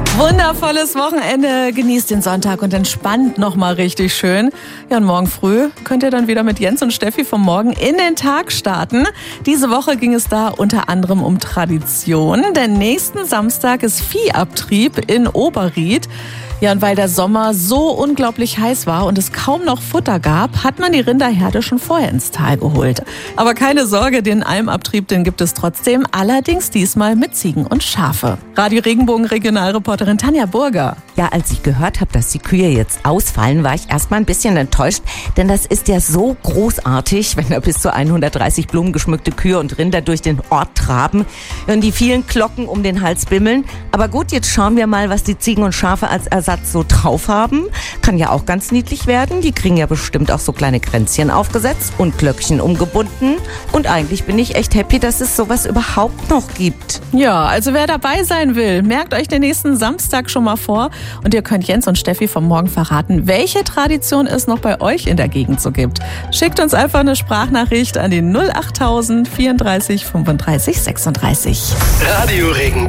Wundervolles Wochenende. Genießt den Sonntag und entspannt nochmal richtig schön. Ja, und morgen früh könnt ihr dann wieder mit Jens und Steffi vom Morgen in den Tag starten. Diese Woche ging es da unter anderem um Tradition. Denn nächsten Samstag ist Viehabtrieb in Oberried. Ja, und weil der Sommer so unglaublich heiß war und es kaum noch Futter gab, hat man die Rinderherde schon vorher ins Tal geholt. Aber keine Sorge, den Almabtrieb, den gibt es trotzdem, allerdings diesmal mit Ziegen und Schafe. Radio Regenbogen Regionalreporterin Tanja Burger. Ja, als ich gehört habe, dass die Kühe jetzt ausfallen, war ich erstmal ein bisschen enttäuscht, denn das ist ja so großartig, wenn da bis zu 130 blumengeschmückte Kühe und Rinder durch den Ort traben und die vielen Glocken um den Hals bimmeln. Aber gut, jetzt schauen wir mal, was die Ziegen und Schafe als Ersatz so drauf haben. Kann ja auch ganz niedlich werden. Die kriegen ja bestimmt auch so kleine Kränzchen aufgesetzt und Glöckchen umgebunden. Und eigentlich bin ich echt happy, dass es sowas überhaupt noch gibt. Ja, also wer dabei sein will, merkt euch den nächsten Samstag schon mal vor. Und ihr könnt Jens und Steffi vom Morgen verraten, welche Tradition es noch bei euch in der Gegend so gibt. Schickt uns einfach eine Sprachnachricht an die 08000 34 35 36. Radio Regenbogen.